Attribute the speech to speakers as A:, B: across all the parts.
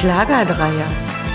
A: Schlagerdreier.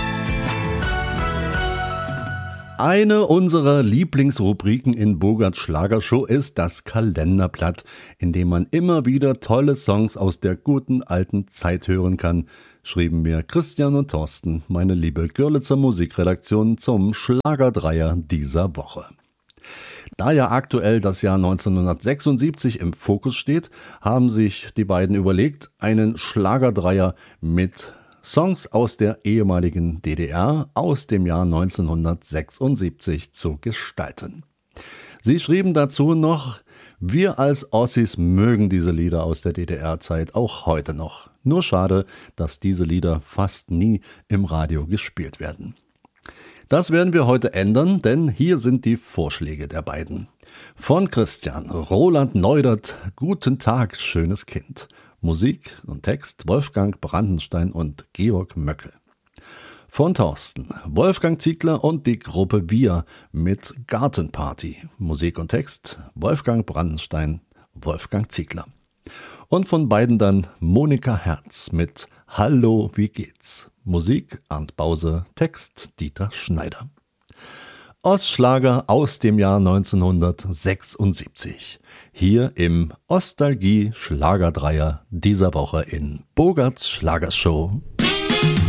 B: Eine unserer Lieblingsrubriken in Bogarts Schlagershow ist das Kalenderblatt, in dem man immer wieder tolle Songs aus der guten alten Zeit hören kann, schrieben mir Christian und Thorsten, meine liebe Görlitzer Musikredaktion, zum Schlagerdreier dieser Woche. Da ja aktuell das Jahr 1976 im Fokus steht, haben sich die beiden überlegt, einen Schlagerdreier mit Songs aus der ehemaligen DDR aus dem Jahr 1976 zu gestalten. Sie schrieben dazu noch: Wir als Ossis mögen diese Lieder aus der DDR-Zeit auch heute noch. Nur schade, dass diese Lieder fast nie im Radio gespielt werden. Das werden wir heute ändern, denn hier sind die Vorschläge der beiden. Von Christian: Roland Neudert, Guten Tag, schönes Kind. Musik und Text Wolfgang Brandenstein und Georg Möckel. Von Thorsten: Wolfgang Ziegler und die Gruppe Wir mit Gartenparty. Musik und Text Wolfgang Brandenstein, Wolfgang Ziegler. Und von beiden dann Monika Herz mit Hallo, wie geht's? Musik Arndt Bause, Text Dieter Schneider. Ostschlager aus dem Jahr 1976. Hier im Ostalgie-Schlagerdreier dieser Woche in Bogarts Schlagershow.